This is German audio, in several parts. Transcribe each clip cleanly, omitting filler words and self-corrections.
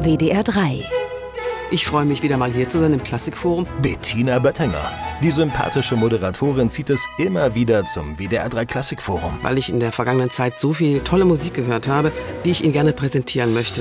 WDR 3. Ich freue mich, wieder mal hier zu sein im Klassikforum. Bettina Böttinger. Die sympathische Moderatorin zieht es immer wieder zum WDR 3 Klassikforum. Weil ich in der vergangenen Zeit so viel tolle Musik gehört habe, die ich Ihnen gerne präsentieren möchte.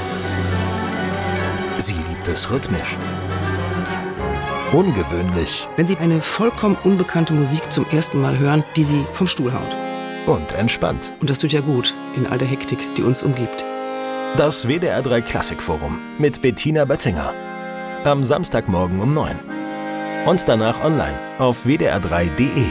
Sie liebt es rhythmisch. Ungewöhnlich. Wenn Sie eine vollkommen unbekannte Musik zum ersten Mal hören, die Sie vom Stuhl haut. Und entspannt. Und das tut ja gut in all der Hektik, die uns umgibt. Das WDR 3 Klassikforum mit Bettina Böttinger. Am Samstagmorgen um 9. Und danach online auf wdr3.de.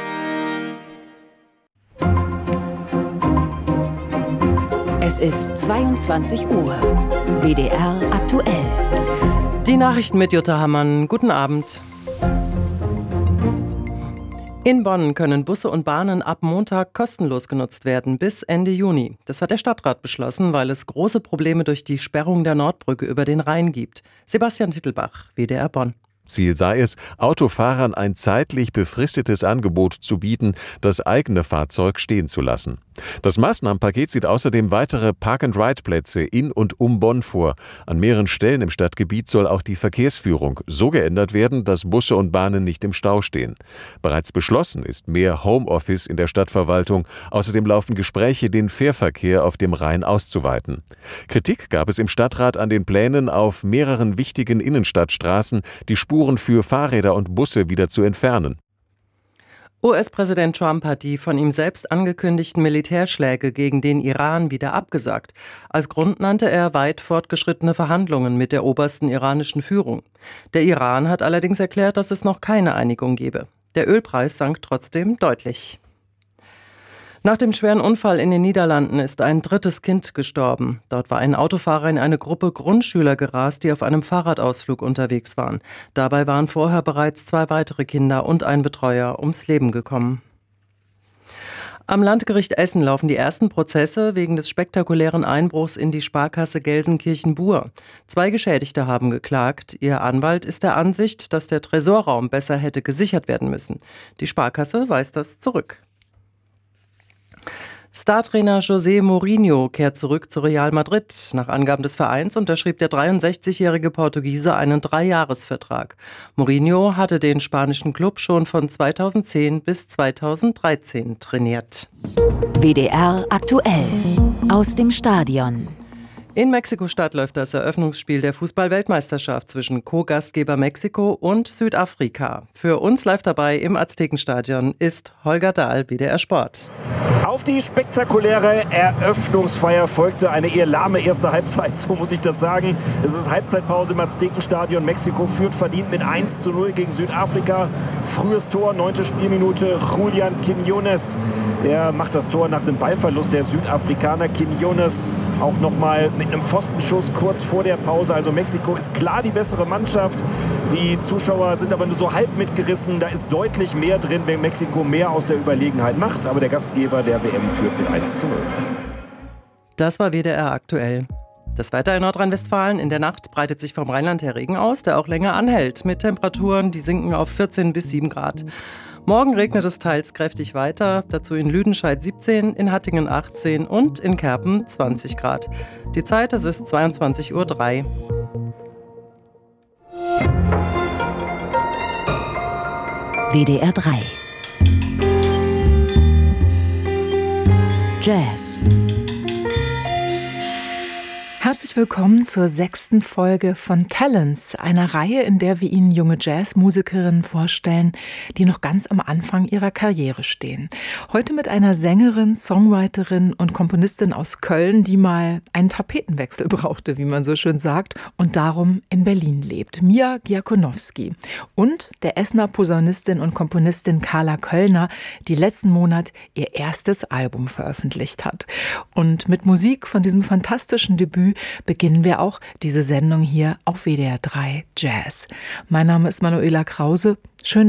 Es ist 22 Uhr. WDR aktuell. Die Nachrichten mit Jutta Hammann. Guten Abend. In Bonn können Busse und Bahnen ab Montag kostenlos genutzt werden, bis Ende Juni. Das hat der Stadtrat beschlossen, weil es große Probleme durch die Sperrung der Nordbrücke über den Rhein gibt. Sebastian Tittelbach, WDR Bonn. Ziel sei es, Autofahrern ein zeitlich befristetes Angebot zu bieten, das eigene Fahrzeug stehen zu lassen. Das Maßnahmenpaket sieht außerdem weitere Park-and-Ride-Plätze in und um Bonn vor. An mehreren Stellen im Stadtgebiet soll auch die Verkehrsführung so geändert werden, dass Busse und Bahnen nicht im Stau stehen. Bereits beschlossen ist mehr Homeoffice in der Stadtverwaltung. Außerdem laufen Gespräche, den Fährverkehr auf dem Rhein auszuweiten. Kritik gab es im Stadtrat an den Plänen, auf mehreren wichtigen Innenstadtstraßen die Spuren für Fahrräder und Busse wieder zu entfernen. US-Präsident Trump hat die von ihm selbst angekündigten Militärschläge gegen den Iran wieder abgesagt. Als Grund nannte er weit fortgeschrittene Verhandlungen mit der obersten iranischen Führung. Der Iran hat allerdings erklärt, dass es noch keine Einigung gebe. Der Ölpreis sank trotzdem deutlich. Nach dem schweren Unfall in den Niederlanden ist ein drittes Kind gestorben. Dort war ein Autofahrer in eine Gruppe Grundschüler gerast, die auf einem Fahrradausflug unterwegs waren. Dabei waren vorher bereits 2 weitere Kinder und ein Betreuer ums Leben gekommen. Am Landgericht Essen laufen die ersten Prozesse wegen des spektakulären Einbruchs in die Sparkasse Gelsenkirchen-Bur. 2 Geschädigte haben geklagt. Ihr Anwalt ist der Ansicht, dass der Tresorraum besser hätte gesichert werden müssen. Die Sparkasse weist das zurück. Startrainer José Mourinho kehrt zurück zu Real Madrid. Nach Angaben des Vereins unterschrieb der 63-jährige Portugiese einen 3-Jahres-Vertrag. Mourinho hatte den spanischen Klub schon von 2010 bis 2013 trainiert. WDR aktuell. Aus dem Stadion. In Mexiko-Stadt läuft das Eröffnungsspiel der Fußball-Weltmeisterschaft zwischen Co-Gastgeber Mexiko und Südafrika. Für uns live dabei im Aztekenstadion ist Holger Dahl, WDR Sport. Auf die spektakuläre Eröffnungsfeier folgte eine eher lahme erste Halbzeit, so muss ich das sagen. Es ist Halbzeitpause im Aztekenstadion. Mexiko führt verdient mit 1:0 gegen Südafrika. Frühes Tor, 9. Spielminute, Julián Quiñones. Er macht das Tor nach dem Ballverlust der Südafrikaner. Quiñones auch nochmal mit einem Pfostenschuss kurz vor der Pause. Also Mexiko ist klar die bessere Mannschaft. Die Zuschauer sind aber nur so halb mitgerissen. Da ist deutlich mehr drin, wenn Mexiko mehr aus der Überlegenheit macht. Aber der Gastgeber der WM führt mit 1:0. Das war WDR aktuell. Das Wetter in Nordrhein-Westfalen: In der Nacht breitet sich vom Rheinland her Regen aus, der auch länger anhält. Mit Temperaturen, die sinken auf 14 bis 7 Grad. Morgen regnet es teils kräftig weiter, dazu in Lüdenscheid 17, in Hattingen 18 und in Kerpen 20 Grad. Die Zeit, es ist 22:03 Uhr. WDR 3. Jazz. Herzlich willkommen zur 6. Folge von Talents, einer Reihe, in der wir Ihnen junge Jazzmusikerinnen vorstellen, die noch ganz am Anfang ihrer Karriere stehen. Heute mit einer Sängerin, Songwriterin und Komponistin aus Köln, die mal einen Tapetenwechsel brauchte, wie man so schön sagt, und darum in Berlin lebt. Mia Giakonowski. Und der Essener Posaunistin und Komponistin Carla Köllner, die letzten Monat ihr erstes Album veröffentlicht hat. Und mit Musik von diesem fantastischen Debüt beginnen wir auch diese Sendung hier auf WDR 3 Jazz. Mein Name ist Manuela Krause. Schön,